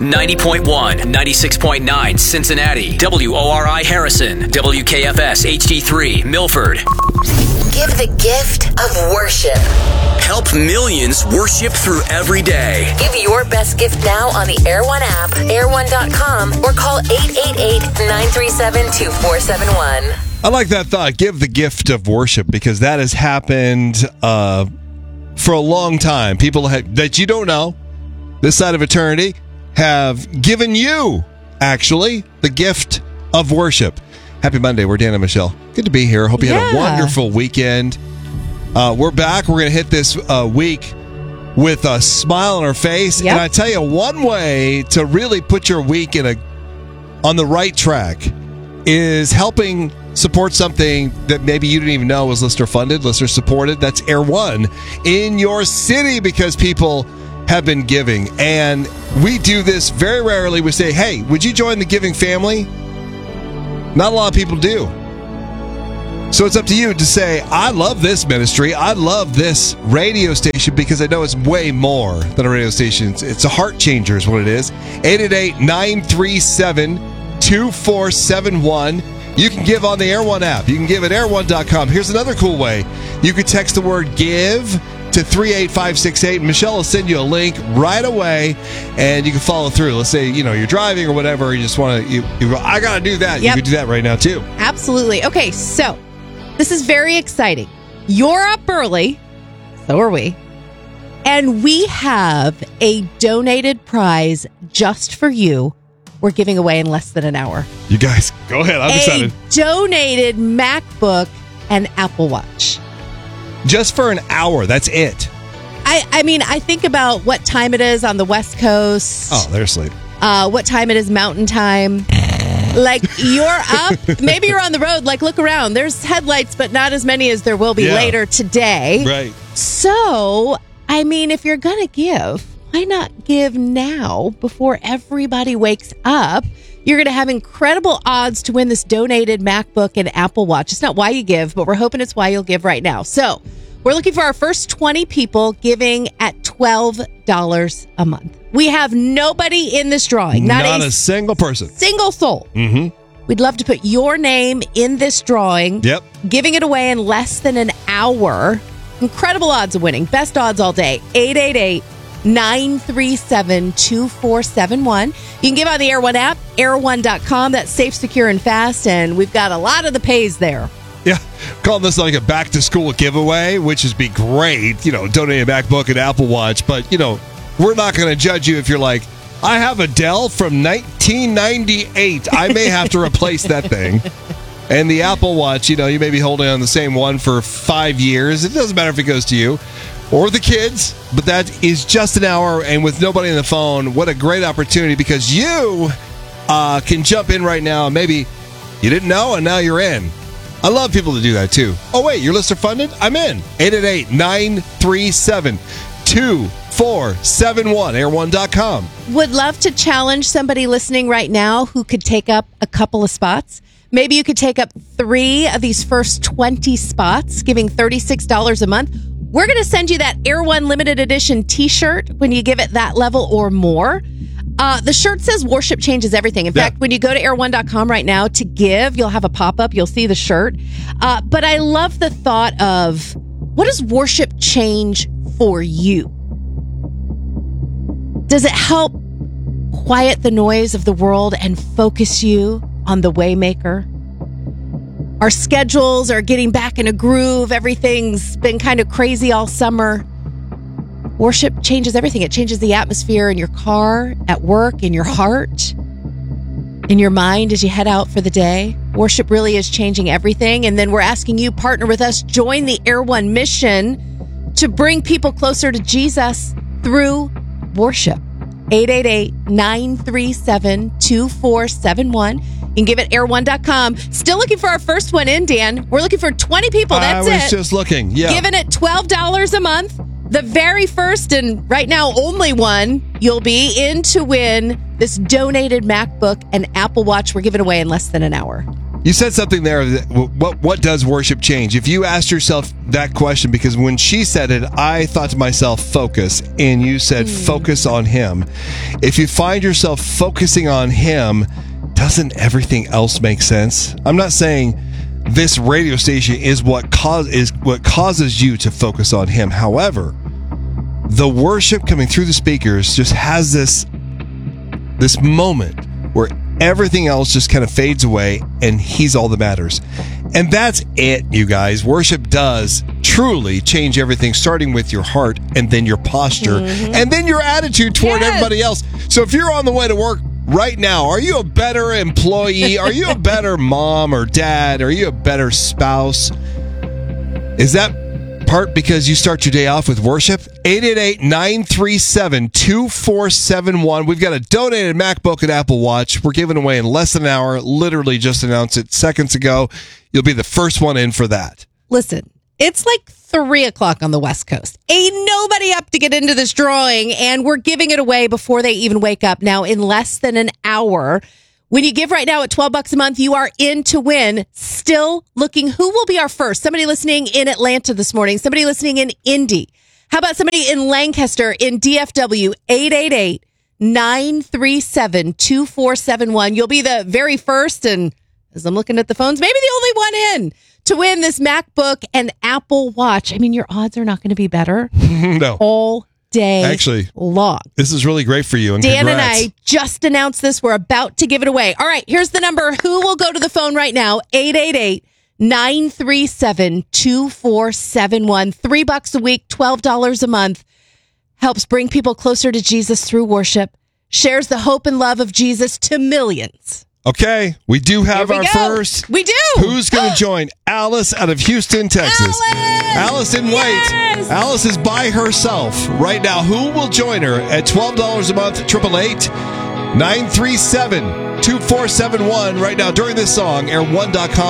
90.1, 96.9 Cincinnati, WORI Harrison, WKFS HD3 Milford. Give the gift of worship. Help millions worship through every day. Give your best gift now on the Air One app, air1.com, or call 888-937-2471. I like that thought. Give the gift of worship, because that has happened for a long time. People that you don't know, this side of eternity, have given you, actually, the gift of worship. Happy Monday. We're Dan and Michelle. Good to be here. Hope you had a wonderful weekend. We're back. We're going to hit this week with a smile on our face. Yep. And I tell you, one way to really put your week on the right track is helping support something that maybe you didn't even know was listener funded, listener supported. That's Air One in your city, because people have been giving. And we do this very rarely. We say, hey, would you join the giving family? Not a lot of people do. So it's up to you to say, I love this ministry. I love this radio station, because I know it's way more than a radio station. It's a heart changer is what it is. 888-937-2471. You can give on the Air One app. You can give at air1.com. Here's another cool way. You could text the word GIVE to 38568. Michelle will send you a link right away, and you can follow through. Let's say, you're driving or whatever. You just want to, you go, I got to do that. Yep. You can do that right now, too. Absolutely. Okay, so this is very exciting. You're up early. So are we. And we have a donated prize just for you. We're giving away in less than an hour. You guys, go ahead. I'm excited. A donated MacBook and Apple Watch. Just for an hour. That's it. I mean, I think about what time it is on the West Coast. Oh, they're asleep. What time it is Mountain Time. Like, you're up. Maybe you're on the road. Like, look around. There's headlights, but not as many as there will be later today. Right. So, I mean, if you're going to give, why not give now before everybody wakes up? You're going to have incredible odds to win this donated MacBook and Apple Watch. It's not why you give, but we're hoping it's why you'll give right now. So we're looking for our first 20 people giving at $12 a month. We have nobody in this drawing. Not a single person. Single soul. Mm-hmm. We'd love to put your name in this drawing. Yep. Giving it away in less than an hour. Incredible odds of winning. Best odds all day. 888-937-2471. You can give on the Air One app, air1.com. That's safe, secure, and fast. And we've got a lot of the pays there. Yeah. Calling this like a back-to-school giveaway, which would be great. Donate a MacBook and Apple Watch. But, we're not going to judge you if you're like, I have a Dell from 1998. I may have to replace that thing. And the Apple Watch, you may be holding on the same one for 5 years. It doesn't matter if it goes to you or the kids, but that is just an hour, and with nobody on the phone, what a great opportunity, because you can jump in right now, and maybe you didn't know, and now you're in. I love people to do that, too. Oh, wait, you're listener funded? I'm in. 888-937-2471, air1.com. Would love to challenge somebody listening right now who could take up a couple of spots. Maybe you could take up 3 of these first 20 spots, giving $36 a month. We're going to send you that Air One limited edition t-shirt when you give it that level or more. The shirt says worship changes everything. In fact, when you go to air1.com right now to give, you'll have a pop-up. You'll see the shirt. But I love the thought of, what does worship change for you? Does it help quiet the noise of the world and focus you on the Waymaker? Our schedules are getting back in a groove. Everything's been kind of crazy all summer. Worship changes everything. It changes the atmosphere in your car, at work, in your heart, in your mind as you head out for the day. Worship really is changing everything. And then we're asking you, partner with us, join the Air One mission to bring people closer to Jesus through worship. 888-937-2471. You can give it air1.com. Still looking for our first one in, Dan. We're looking for 20 people. That's it. I was just looking. Yeah. Giving it $12 a month. The very first and right now only one you'll be in to win this donated MacBook and Apple Watch. We're giving away in less than an hour. You said something there. What does worship change? If you asked yourself that question, because when she said it, I thought to myself, focus. And you said, focus on him. If you find yourself focusing on him, doesn't everything else make sense? I'm not saying this radio station is what causes you to focus on him. However, the worship coming through the speakers just has this moment where everything else just kind of fades away and he's all that matters. And that's it, you guys. Worship does truly change everything, starting with your heart and then your posture and then your attitude toward everybody else. So if you're on the way to work right now, are you a better employee? Are you a better mom or dad? Are you a better spouse? Is that part because you start your day off with worship? 888-937-2471. We've got a donated MacBook and Apple Watch. We're giving away in less than an hour. Literally just announced it seconds ago. You'll be the first one in for that. Listen, it's like 3 o'clock on the West Coast. Ain't nobody up to get into this drawing, and we're giving it away before they even wake up. Now, in less than an hour, when you give right now at $12 a month, you are in to win. Still looking, who will be our first? Somebody listening in Atlanta this morning. Somebody listening in Indy. How about somebody in Lancaster, in DFW? 888-937-2471. You'll be the very first, and as I'm looking at the phones, maybe the only one in to win this MacBook and Apple Watch. I mean, your odds are not going to be better. No. All day actually long. This is really great for you. And Dan congrats. and I just announced this. We're about to give it away. All right, here's the number. Who will go to the phone right now? 888-937-2471. $3 a week, $12 a month. Helps bring people closer to Jesus through worship. Shares the hope and love of Jesus to millions. Okay, we do have our first. We do. Who's going to join? Alice out of Houston, Texas. Alice didn't wait. Alice is by herself right now. Who will join her at $12 a month? 888-937-2471 right now during this song. Air1.com.